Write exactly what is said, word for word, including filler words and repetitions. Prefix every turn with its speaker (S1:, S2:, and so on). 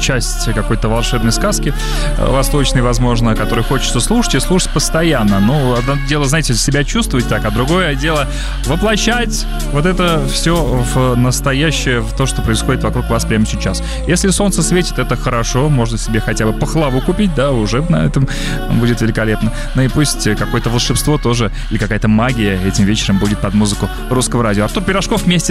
S1: часть какой-то волшебной сказки, восточной, возможно, которую хочется слушать и слушать постоянно. Ну, одно дело, знаете, себя чувствовать так, а другое дело воплощать вот это все в настоящее, в то, что происходит вокруг вас прямо сейчас. Если солнце светит, это хорошо, можно себе хотя бы пахлаву купить, да, уже на этом будет великолепно. Ну и пусть какое-то волшебство тоже или какая-то магия этим вечером будет под музыку Русского радио. Артур Пирожков вместе